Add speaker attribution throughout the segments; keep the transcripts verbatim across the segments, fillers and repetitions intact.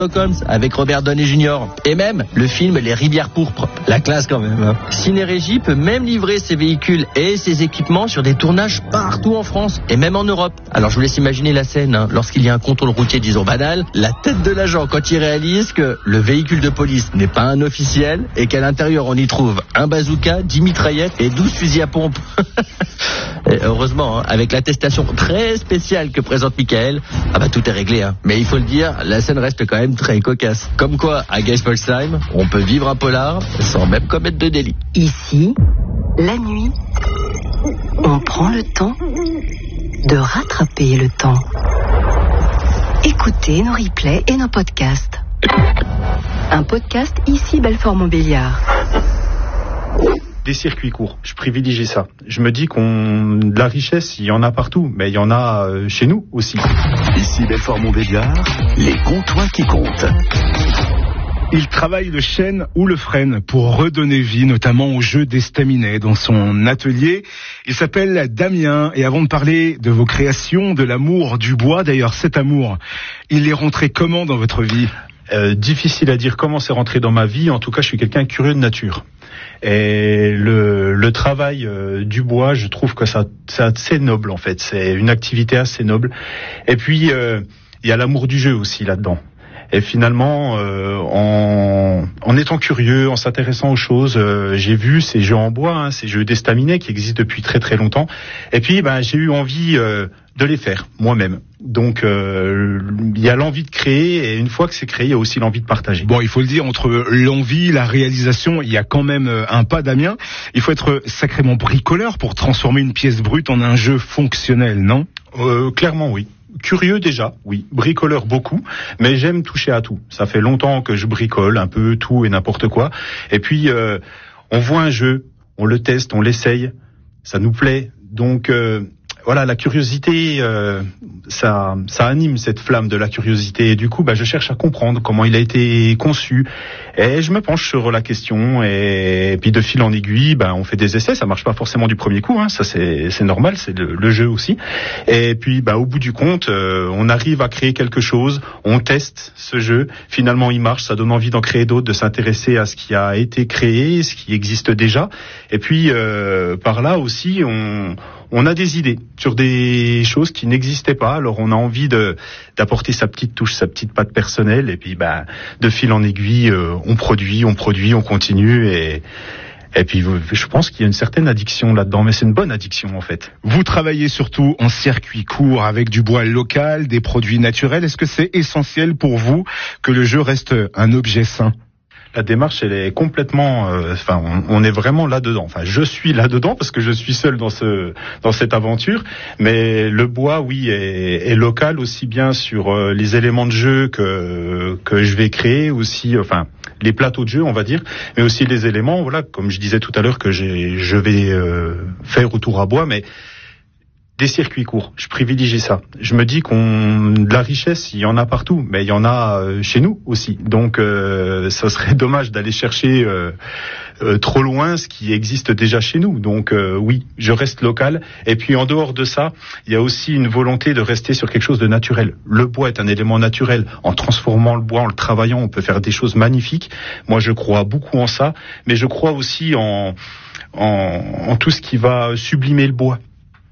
Speaker 1: Holmes avec Robert Downey junior Et même le film Les Rivières pourpres. La classe quand même. Hein. Ciné-Régie peut même livrer ses véhicules et ses équipements sur des tournages partout en France et même en Europe. Alors je vous laisse imaginer la scène. Hein. Lorsqu'il y a un contrôle routier, disons banal, la tête de l'agent quand il réalise que le véhicule de police n'est pas un officiel et qu'à l'intérieur on y trouve un bazooka, dix mitraillettes et douze fusils à pompe. Et heureusement, hein, avec l'attestation très spéciale que présente Michael, ah bah tout est réglé. Hein. Mais il faut le dire, la scène reste quand même très cocasse. Comme quoi, à Geispolsheim, on peut vivre un polar sans même commettre de délit.
Speaker 2: Ici, la nuit, on prend le temps de rattraper le temps. Écoutez nos replays et nos podcasts. Un podcast ici Belfort-Montbéliard.
Speaker 3: Des circuits courts, je privilégie ça. Je me dis qu'on de la richesse, il y en a partout, mais il y en a euh, chez nous aussi.
Speaker 4: Ici Belfort-Montbéliard, les comptoirs qui comptent.
Speaker 5: Il travaille le chêne ou le frêne pour redonner vie, notamment au jeu d'estaminet dans son atelier. Il s'appelle Damien, et avant de parler de vos créations, de l'amour du bois, d'ailleurs cet amour, il est rentré comment dans votre vie ?
Speaker 3: euh, Difficile à dire comment c'est rentré dans ma vie, en tout cas je suis quelqu'un curieux de nature. Et le, le travail euh, du bois, je trouve que ça, c'est assez noble en fait, c'est une activité assez noble. Et puis euh, il y a l'amour du jeu aussi là-dedans. Et finalement, euh, en, en étant curieux, en s'intéressant aux choses, euh, j'ai vu ces jeux en bois, hein, ces jeux d'estaminet qui existent depuis très très longtemps. Et puis, ben, j'ai eu envie euh, de les faire moi-même. Donc, euh, il y a l'envie de créer, et une fois que c'est créé, il y a aussi l'envie de partager.
Speaker 5: Bon, il faut le dire, entre l'envie, la réalisation, il y a quand même un pas, Damien. Il faut être sacrément bricoleur pour transformer une pièce brute en un jeu fonctionnel, non ?
Speaker 3: euh, Clairement, oui. Curieux déjà, oui. Bricoleur beaucoup, mais j'aime toucher à tout. Ça fait longtemps que je bricole un peu tout et n'importe quoi. Et puis, euh, on voit un jeu, on le teste, on l'essaye, ça nous plaît. Donc, euh, voilà, la curiosité, euh, ça, ça anime cette flamme de la curiosité. Et du coup, bah, je cherche à comprendre comment il a été conçu. Et je me penche sur la question. Et, et puis, de fil en aiguille, bah, on fait des essais. Ça marche pas forcément du premier coup. Hein. Ça, c'est, c'est normal. C'est le, le jeu aussi. Et puis, bah, au bout du compte, euh, on arrive à créer quelque chose. On teste ce jeu. Finalement, il marche. Ça donne envie d'en créer d'autres, de s'intéresser à ce qui a été créé, ce qui existe déjà. Et puis, euh, par là aussi, on On a des idées sur des choses qui n'existaient pas. Alors on a envie de d'apporter sa petite touche, sa petite patte personnelle. Et puis bah de fil en aiguille, euh, on produit, on produit, on continue. Et et puis je pense qu'il y a une certaine addiction là-dedans, mais c'est une bonne addiction en fait.
Speaker 5: Vous travaillez surtout en circuit court avec du bois local, des produits naturels. Est-ce que c'est essentiel pour vous que le jeu reste un objet sain ?
Speaker 3: La démarche, elle est complètement, euh, enfin, on, on est vraiment là-dedans. Enfin, je suis là-dedans parce que je suis seul dans ce, dans cette aventure. Mais le bois, oui, est, est local aussi bien sur euh, les éléments de jeu que que je vais créer aussi, enfin, les plateaux de jeu, on va dire, mais aussi les éléments, voilà, comme je disais tout à l'heure que j'ai, je vais euh, faire autour à bois, mais des circuits courts, je privilégie ça. Je me dis qu'on de la richesse, il y en a partout, mais il y en a chez nous aussi. Donc, euh, ça serait dommage d'aller chercher euh, euh, trop loin ce qui existe déjà chez nous. Donc, euh, oui, je reste local. Et puis, en dehors de ça, il y a aussi une volonté de rester sur quelque chose de naturel. Le bois est un élément naturel. En transformant le bois, en le travaillant, on peut faire des choses magnifiques. Moi, je crois beaucoup en ça, mais je crois aussi en en, en tout ce qui va sublimer le bois.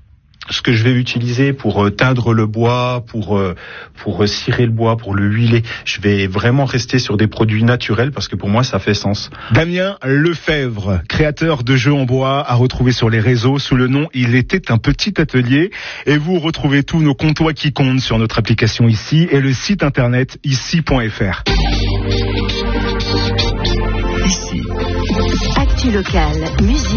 Speaker 3: Ce que je vais utiliser pour teindre le bois, pour pour cirer le bois, pour le huiler, je vais vraiment rester sur des produits naturels parce que pour moi ça fait sens.
Speaker 5: Damien Lefebvre, créateur de jeux en bois, à retrouver sur les réseaux sous le nom Il était un petit atelier, et vous retrouvez tous nos comptoirs qui comptent sur notre application Ici et le site internet ici point f r.
Speaker 4: Ici.
Speaker 2: Actu locale, musique.